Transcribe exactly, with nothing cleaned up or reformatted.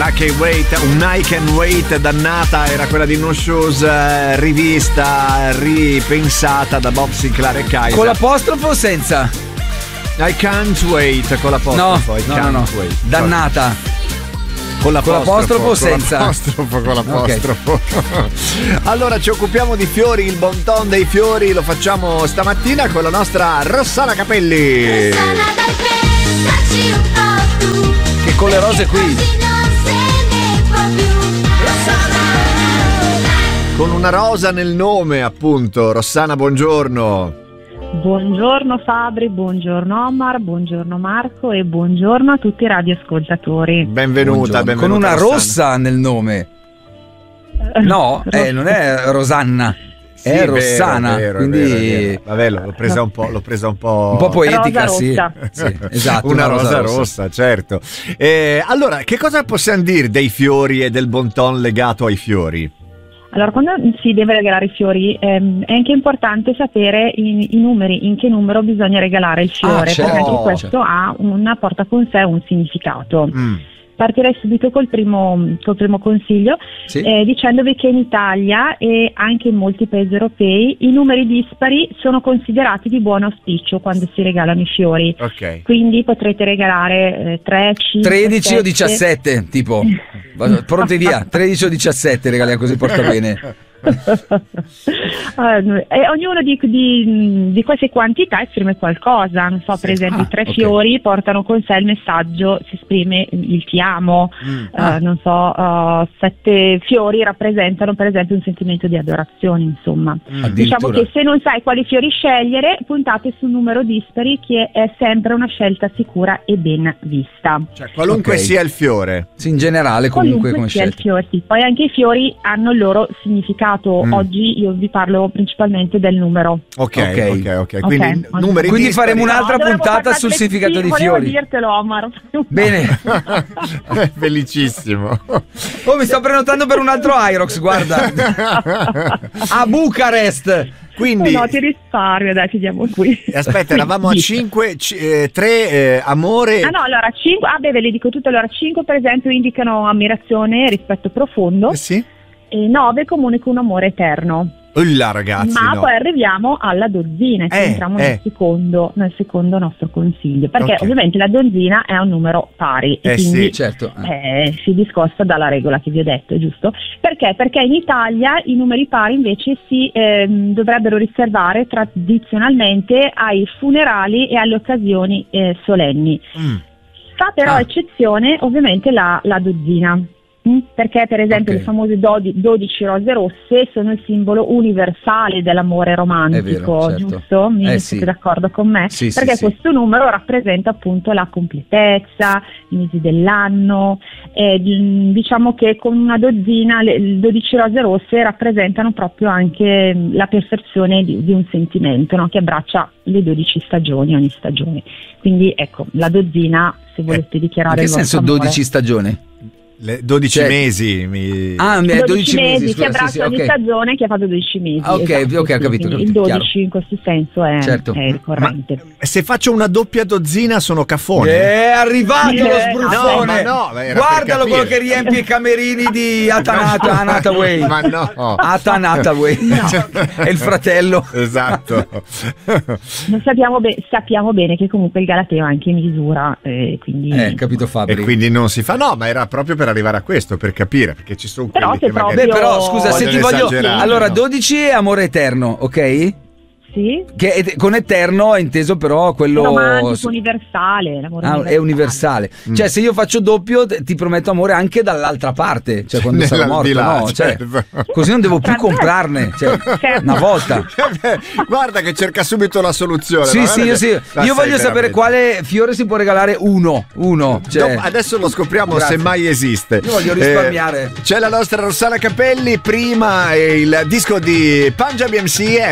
I Can Wait, un I Can Wait dannata, era quella di No Shoes, eh, rivista, ripensata da Bob Sinclair e Kaiser. Con l'apostrofo o senza? I Can't Wait, con l'apostrofo. No, no, no, no. Wait. Dannata. Con l'apostrofo, con l'apostrofo o senza? Con l'apostrofo, con l'apostrofo. Okay. Allora ci occupiamo di fiori, il bon ton dei fiori lo facciamo stamattina con la nostra Rossana Capelli. Rossana, dai, pensaci un po' tu. Che con le rose qui. Non se ne può più. Rossana. Con una rosa nel nome, appunto. Rossana, buongiorno. Buongiorno Fabri, buongiorno Omar, buongiorno Marco e buongiorno a tutti i radioascoltatori. Benvenuta, benvenuta. Con una Rossana. rossa nel nome. No, eh, non è Rosanna, Sì, è vero, Rossana. vero, quindi vero, vero. Vabbè, l'ho presa un po', l'ho presa un po', un po' poetica, rosa sì. rossa. Sì, esatto. una, una rosa, rossa, rossa, certo. Eh, allora, che cosa possiamo dire dei fiori e del bon ton legato ai fiori? Allora, quando si deve regalare i fiori ehm, è anche importante sapere i, i numeri, in che numero bisogna regalare il fiore, Ah, certo, perché anche questo certo. ha una, porta con sé un significato. Mm. Partirei subito col primo, col primo consiglio, Sì. eh, dicendovi che in Italia e anche in molti paesi europei i numeri dispari sono considerati di buon auspicio quando si regalano i fiori. Ok. Quindi potrete regalare eh, tre, cinque, tredici sette. o diciassette, tipo. Pronti via, tredici o diciassette regaliamo, così porta bene. Eh, e ognuno di, di, di queste quantità esprime qualcosa, non so, per esempio Ah, i tre ok. fiori portano con sé il messaggio, si esprime il ti amo, Mm. eh, Ah. non so, eh, sette fiori rappresentano per esempio un sentimento di adorazione, insomma. Diciamo Addirittura. che se non sai quali fiori scegliere, puntate sul numero dispari, che è sempre una scelta sicura e ben vista. Cioè, qualunque Ok. sia il fiore. Sì, in generale comunque come sia il scelta. fiore, sì. Poi anche i fiori hanno il loro significato. Mm. Oggi io vi parlo principalmente del numero. Ok, Ok. ok, ok. Quindi Ok. numeri Quindi dispari. faremo un'altra No, dovremmo puntata parlare sul del- significato sì, dei volevo fiori. dirtelo, Omar. Bene. Felicissimo. Oh, mi sto prenotando per un altro Irox, guarda. A Bucarest. Quindi No, ti risparmio, dai, chiudiamo qui. aspetta, eravamo a Sì. cinque, tre amore. Ah no, allora cinque, ah beh, ve le dico tutte. Allora cinque per esempio indicano ammirazione e rispetto profondo, Eh sì? e nove comunica un amore eterno. Ulla, ragazzi, Ma no. poi arriviamo alla dozzina, che Eh, entriamo eh. nel secondo, nel secondo nostro consiglio, perché Ok. ovviamente la dozzina è un numero pari e Eh quindi sì. Certo. eh, si discosta dalla regola che vi ho detto, giusto? Perché? Perché in Italia i numeri pari invece si ehm, dovrebbero riservare tradizionalmente ai funerali e alle occasioni eh, solenni. Mm. Fa però Ah. eccezione ovviamente la, la dozzina. Mm? Perché per esempio Ok. le famose dodi- dodici rose rosse sono il simbolo universale dell'amore romantico, È vero, certo. giusto? Mi Eh, siete sì. d'accordo con me? Sì, sì, Perché sì. questo numero rappresenta appunto la completezza, i mesi dell'anno, e, mm, diciamo che con una dozzina le le dodici rose rosse rappresentano proprio anche mm, la perfezione di, di un sentimento, no? Che abbraccia le dodici stagioni, ogni stagione. Quindi ecco, la dozzina, se volete dichiarare In che il vostro senso amore. dodici stagioni? Le dodici Cioè- mesi mi... Ah, mi- dodici, dodici mesi, chi scusa, abbraccia sì, sì, ogni ok. stagione, chi ha fatto dodici mesi. Ah, ok, esatto, ok, ho sì, capito, quindi capito, il chiaro. dodici in questo senso è, Certo. è ricorrente. Ma se faccio una doppia dozzina sono cafone. È arrivato Eh, lo no, sbruffone. ma no, ma era per Guardalo quello capire. che riempie i camerini di Atanata, Hathaway. Ma no. Atan Hathaway. È il fratello. Esatto. Noi sappiamo, be- sappiamo bene che comunque il Galateo ha anche misura, eh, quindi... Eh, capito E Fabri. quindi non si fa. No, ma era proprio per arrivare a questo, per capire, perché ci sono Però quelli se che magari... Beh, proprio- però scusa, se ti Vogliono voglio. esagerare, Allora, no? dodici è amore eterno, ok? Sì? Che è- con eterno è inteso però quello. Romantico, universale, l'amore Ah, è universale. Mm. Cioè, se io faccio doppio, t- ti prometto amore anche dall'altra parte. Cioè, quando sarò morto, Nell'aldilà, no? Cioè, certo. così non devo più comprarne. Cioè, Certo. una volta. Guarda che cerca subito la soluzione. Sì, ma sì, guarda io, che sì. la Io sai voglio sapere veramente. quale fiore si può regalare uno. Uno. Cioè, Dopo- adesso lo scopriamo, Grazie. se mai esiste. Io voglio risparmiare. Eh, c'è la nostra Rossana Capelli. Prima è il disco di Punjabi M C